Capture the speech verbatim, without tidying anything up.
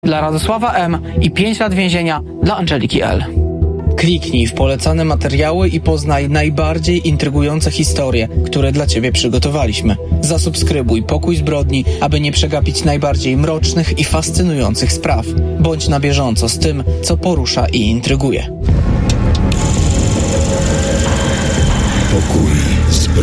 dla Radosława M. i pięć lat więzienia dla Angeliki L. Kliknij w polecane materiały i poznaj najbardziej intrygujące historie, które dla Ciebie przygotowaliśmy. Zasubskrybuj Pokój Zbrodni, aby nie przegapić najbardziej mrocznych i fascynujących spraw. Bądź na bieżąco z tym, co porusza i intryguje. Pokój Zbrodni.